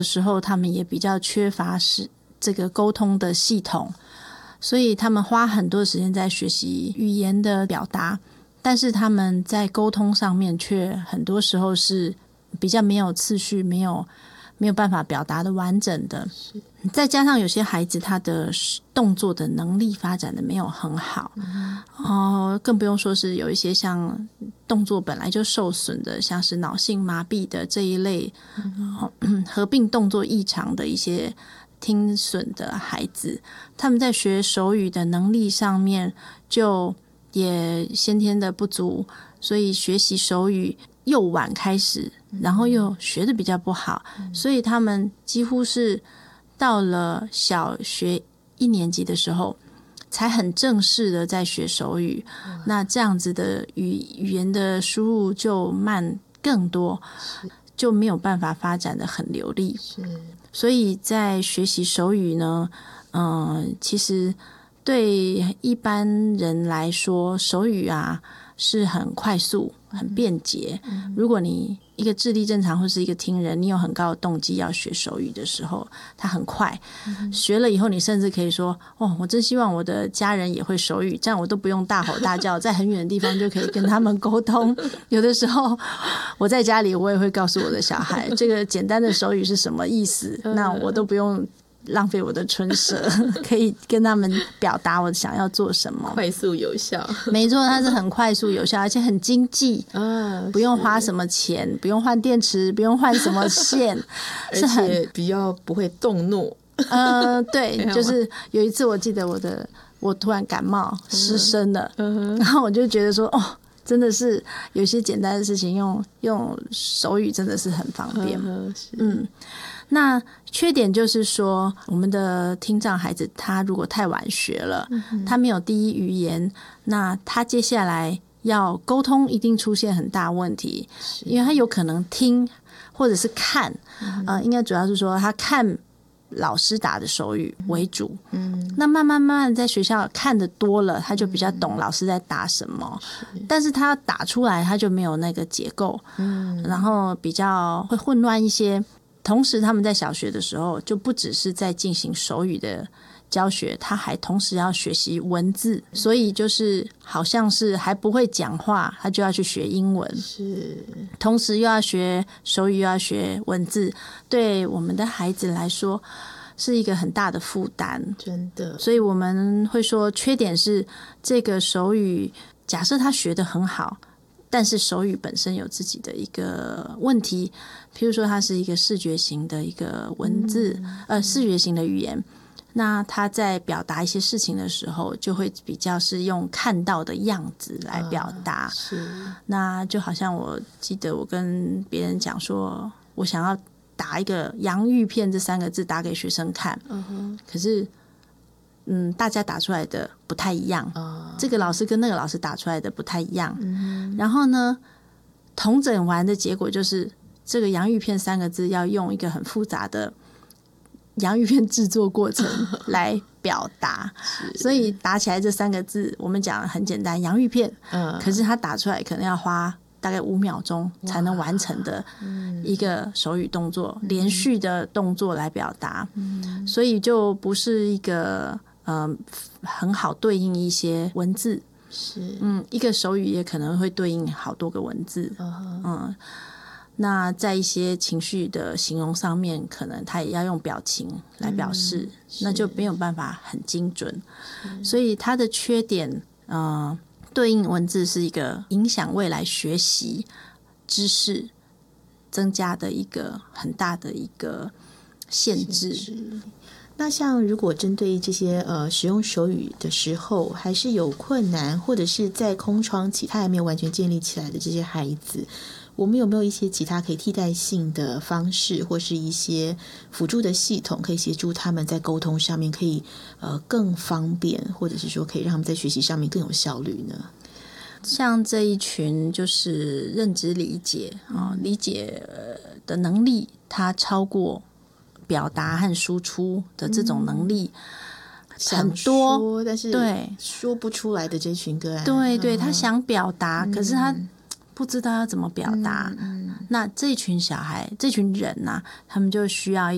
时候他们也比较缺乏是这个沟通的系统，所以他们花很多时间在学习语言的表达，但是他们在沟通上面却很多时候是比较没有次序，没有办法表达的完整的。再加上有些孩子他的动作的能力发展的没有很好，更不用说是有一些像动作本来就受损的，像是脑性麻痹的这一类，合并动作异常的一些听损的孩子，他们在学手语的能力上面就也先天的不足，所以学习手语又晚开始，然后又学的比较不好，所以他们几乎是到了小学1年级的时候才很正式的在学手语，那这样子的语言的输入就慢更多，就没有办法发展的很流利。所以在学习手语呢，其实对一般人来说，手语啊是很快速很便捷，如果你一个智力正常或是一个听人，你有很高的动机要学手语的时候，它很快，学了以后你甚至可以说，我真希望我的家人也会手语，这样我都不用大吼大叫，在很远的地方就可以跟他们沟通。有的时候我在家里我也会告诉我的小孩，这个简单的手语是什么意思，那我都不用浪费我的唇舌，可以跟他们表达我想要做什么， 快速有效。 没错，它是很快速有效，而且很经济，不用花什么钱，不用换电池，不用换什么线， 而且比较不会动怒。 对，就是有一次我记得我突然感冒失声了，然后我就觉得说，真的是有些简单的事情用手语真的是很方便。那缺点就是说，我们的听障孩子他如果太晚学了，他没有第一语言，那他接下来要沟通一定出现很大问题，因为他有可能听或者是看，应该主要是说他看老师打的手语为主，那慢慢在学校看得多了，他就比较懂老师在打什么，但是他打出来他就没有那个结构，然后比较会混乱一些。同时他们在小学的时候就不只是在进行手语的教学，他还同时要学习文字，所以就是好像是还不会讲话，他就要去学英文，同时又要学手语又要学文字，对我们的孩子来说是一个很大的负担， 真的。所以我们会说缺点是这个手语假设他学得很好，但是手语本身有自己的一个问题，譬如说它是一个视觉型的一个文字，视觉型的语言，那他在表达一些事情的时候就会比较是用看到的样子来表达，那就好像我记得我跟别人讲说我想要打一个洋芋片这3个字打给学生看，可是大家打出来的不太一样，这个老师跟那个老师打出来的不太一样，然后呢统整完的结果就是这个洋芋片3个字要用一个很复杂的洋芋片制作过程来表达，所以打起来这3个字我们讲很简单洋芋片，可是他打出来可能要花大概5秒钟才能完成的一个手语动作，连续的动作来表达，所以就不是一个很好对应一些文字，一个手语也可能会对应好多个文字，那在一些情绪的形容上面可能他也要用表情来表示，那就没有办法很精准，所以它的缺点对应文字是一个影响未来学习知识增加的一个很大的一个限制。 那像如果针对这些使用手语的时候还是有困难，或者是在空窗期他还没有完全建立起来的这些孩子，我们有没有一些其他可以替代性的方式，或是一些辅助的系统可以协助他们在沟通上面可以更方便，或者是说可以让他们在学习上面更有效率呢？ 像这一群就是认知理解理解的能力它超过表达和输出的这种能力很多， 但是对说不出来的这群个案， 对，他想表达，可是他不知道要怎么表达，那这群小孩这群人他们就需要